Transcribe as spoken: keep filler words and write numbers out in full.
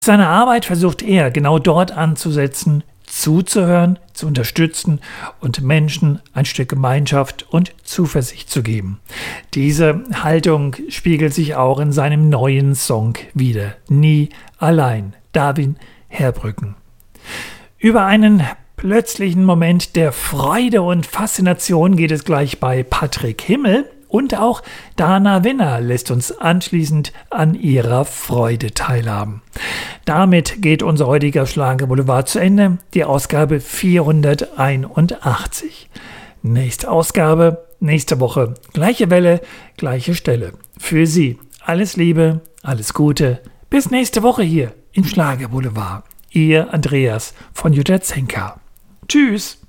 Seine Arbeit versucht er genau dort anzusetzen, zuzuhören, zu unterstützen und Menschen ein Stück Gemeinschaft und Zuversicht zu geben. Diese Haltung spiegelt sich auch in seinem neuen Song wider. Nie allein. Darwin Herbrücken. Über einen plötzlichen Moment der Freude und Faszination geht es gleich bei Patrick Himmel. Und auch Dana Winner lässt uns anschließend an ihrer Freude teilhaben. Damit geht unser heutiger Schlagerboulevard zu Ende, die Ausgabe vierhunderteinundachtzig. Nächste Ausgabe, nächste Woche, gleiche Welle, gleiche Stelle. Für Sie alles Liebe, alles Gute, bis nächste Woche hier im Schlagerboulevard. Ihr Andreas von Jutta Zenker. Tschüss!